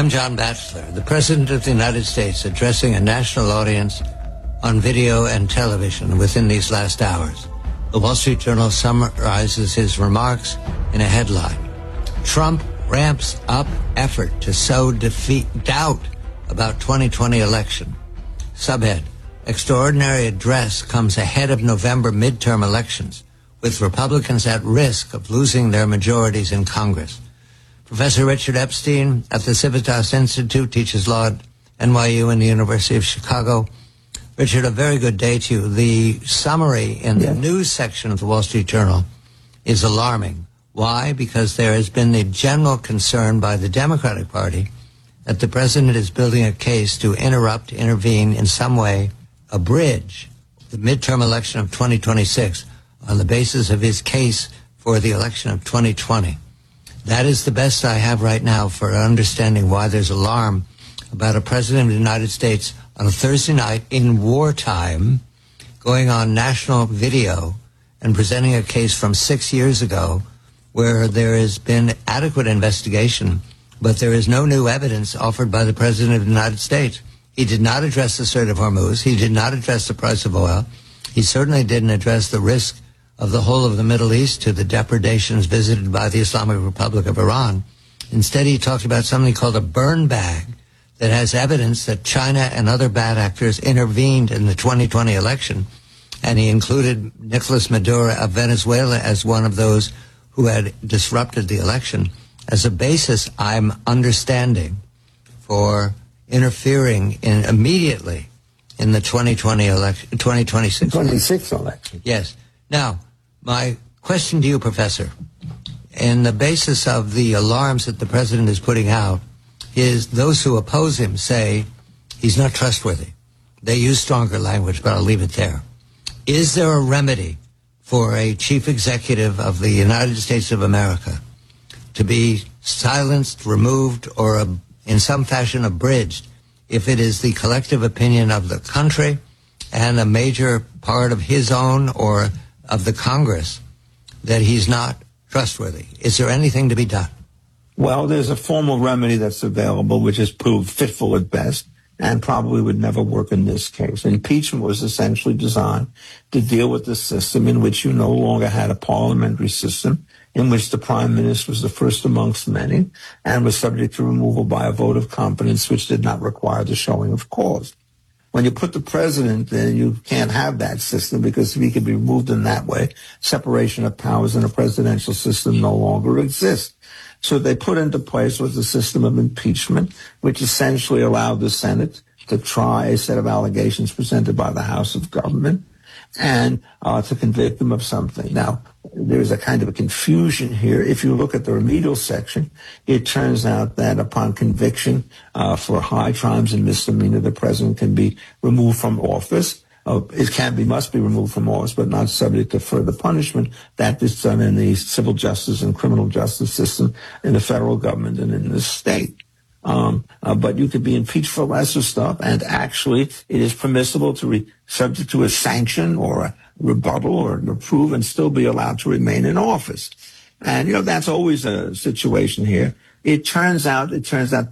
I'm John Batchelor, the President of the United States, addressing a national audience on video and television within these last hours. The Wall Street Journal summarizes his remarks in a headline. Trump ramps up effort to sow doubt about 2020 election. Subhead, extraordinary address comes ahead of November midterm elections, with Republicans at risk of losing their majorities in Congress. Professor Richard Epstein at the Civitas Institute teaches law at NYU and the University of Chicago. Richard, a very good day to you. The summary in the news section of the Wall Street Journal is alarming. Why? Because there has been the general concern by the Democratic Party that the president is building a case to intervene in some way, abridge the midterm election of 2026 on the basis of his case for the election of 2020. That is the best I have right now for understanding why there's alarm about a president of the United States on a Thursday night in wartime going on national video and presenting a case from 6 years ago where there has been adequate investigation, but there is no new evidence offered by the president of the United States. He did not address the Strait of Hormuz. He did not address the price of oil. He certainly didn't address the risk of the whole of the Middle East to the depredations visited by the Islamic Republic of Iran. Instead, he talked about something called a burn bag that has evidence that China and other bad actors intervened in the 2020 election. And he included Nicolas Maduro of Venezuela as one of those who had disrupted the election as a basis, I'm understanding, for interfering immediately in the 2020 election, 2026 election. Yes. Now, my question to you, Professor, in the basis of the alarms that the president is putting out, is those who oppose him say he's not trustworthy. They use stronger language, but I'll leave it there. Is there a remedy for a chief executive of the United States of America to be silenced, removed, or in some fashion abridged if it is the collective opinion of the country and a major part of his own or of the Congress that he's not trustworthy? Is there anything to be done? Well, there's a formal remedy that's available, which has proved fitful at best and probably would never work in this case. Impeachment was essentially designed to deal with the system in which you no longer had a parliamentary system, in which the prime minister was the first amongst many and was subject to removal by a vote of confidence, which did not require the showing of cause. When you put the president, then you can't have that system because if he can be removed in that way, separation of powers in a presidential system no longer exists. So they put into place was the system of impeachment, which essentially allowed the Senate to try a set of allegations presented by the House of Government and to convict them of something. Now, there's a kind of a confusion here. If you look at the remedial section, it turns out that upon conviction for high crimes and misdemeanor, the president can be removed from office. Must be removed from office, but not subject to further punishment. That is done in the civil justice and criminal justice system in the federal government and in the state. But you could be impeached for lesser stuff, and actually it is permissible to be subject to a sanction or a rebuttal or an approve and still be allowed to remain in office. And, that's always a situation here. It turns out